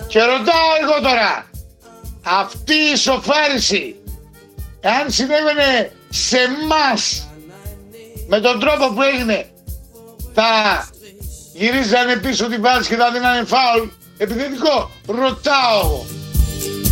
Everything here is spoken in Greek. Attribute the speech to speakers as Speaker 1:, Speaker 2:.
Speaker 1: Και ρωτάω εγώ τώρα, αυτή η σοφάριση, εάν συνέβαινε σε εμάς με τον τρόπο που έγινε, θα γυρίζανε πίσω τη βάση και θα δίνανε φάουλ επιθετικό? Ρωτάω εγώ.